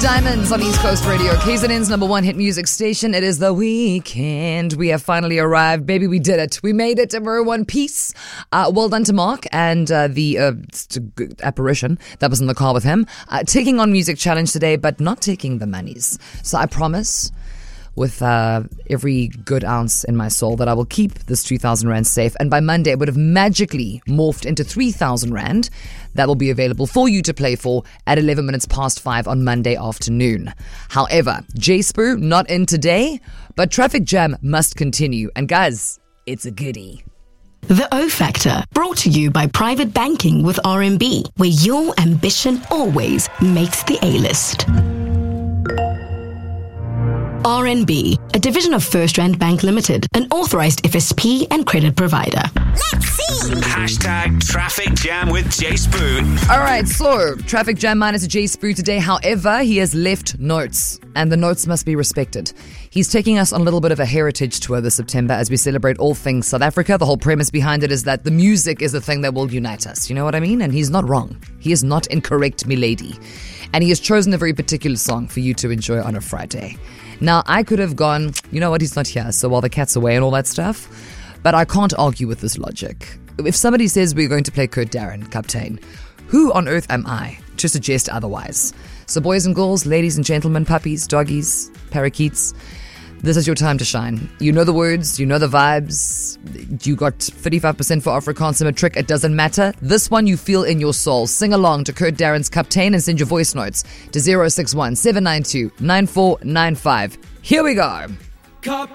Diamonds on East Coast Radio, KZN's number one hit music station. It is the weekend. We have finally arrived. Baby, we did it. We made it. And we're in one piece. Well done to Mark and the apparition that was in the car with him. Taking on Music Challenge today, but not taking the monies. So I promise, with every good ounce in my soul, that I will keep this 2,000 Rand safe. And by Monday, it would have magically morphed into 3,000 Rand. That will be available for you to play for at 11 minutes past 5 on Monday afternoon. However, J-Spoo not in today, but traffic jam must continue. And guys, it's a goodie. The O Factor, brought to you by Private Banking with RMB, where your ambition always makes the A-list. RNB, a division of First Rand Bank Limited, an authorized FSP and credit provider. Let's see! Hashtag traffic jam with J-Spoo. All right, so traffic jam minus a J-Spoo today. However, he has left notes, and the notes must be respected. He's taking us on a little bit of a heritage tour this September as we celebrate all things South Africa. The whole premise behind it is that the music is the thing that will unite us. You know what I mean? And he's not wrong. He is not incorrect, milady. And he has chosen a very particular song for you to enjoy on a Friday. Now, I could have gone, you know what, he's not here, so while the cat's away and all that stuff. But I can't argue with this logic. If somebody says we're going to play Kurt Darren, Captain, who on earth am I to suggest otherwise? So boys and girls, ladies and gentlemen, puppies, doggies, parakeets, this is your time to shine. You know the words, you know the vibes. You got 35% for Afrikaans and a trick. It doesn't matter. This one you feel in your soul. Sing along to Kurt Darren's Captain and send your voice notes to 061 792 9495. Here we go.